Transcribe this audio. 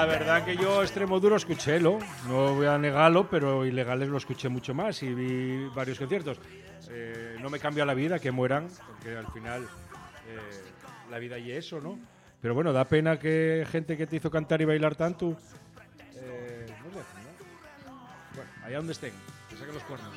La verdad que yo extremo duro escuché, no voy a negarlo, pero ilegales lo escuché mucho más y vi varios conciertos. No me cambia la vida que mueran, porque al final la vida y eso, ¿no? Pero bueno, da pena que gente que te hizo cantar y bailar tanto, no dejen, ¿no? Bueno, allá donde estén, que saquen los cuernos.